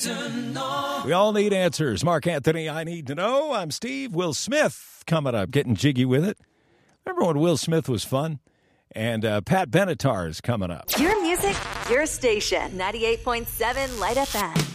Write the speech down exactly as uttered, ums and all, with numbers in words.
We all need answers. Mark Anthony, I need to know. I'm Steve. Will Smith coming up, getting jiggy with it. Remember when Will Smith was fun? And uh, Pat Benatar is coming up. Your music, your station. ninety-eight point seven Light F M.